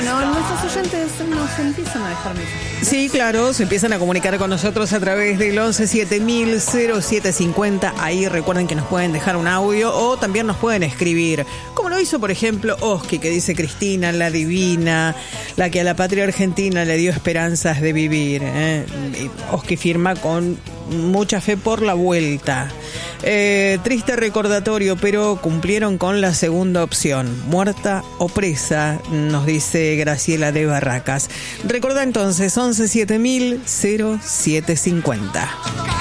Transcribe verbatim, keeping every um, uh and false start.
Bueno, nuestros oyentes nos empiezan a dejar mensajes. Sí, claro, se empiezan a comunicar con nosotros a través del once siete mil cero siete cincuenta. Ahí recuerden que nos pueden dejar un audio o también nos pueden escribir. Como lo hizo, por ejemplo, Oski, que dice: Cristina, la divina, la que a la patria argentina le dio esperanzas de vivir. ¿eh? Oski firma con mucha fe por la vuelta. Eh, triste recordatorio, pero cumplieron con la segunda opción. Muerta o presa, nos dice Graciela de Barracas. Recordá entonces, once siete mil cero siete cincuenta.